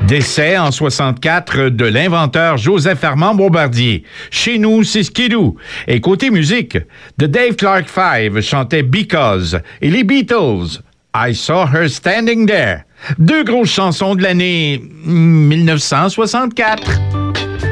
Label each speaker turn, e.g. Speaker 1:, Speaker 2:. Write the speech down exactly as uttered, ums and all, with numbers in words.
Speaker 1: Décès en soixante-quatre de l'inventeur Joseph Armand Bombardier. Chez nous, c'est Skidoo. Et côté musique, The Dave Clark Five chantait Because et les Beatles, I Saw Her Standing There. Deux grosses chansons de l'année mille neuf cent soixante-quatre.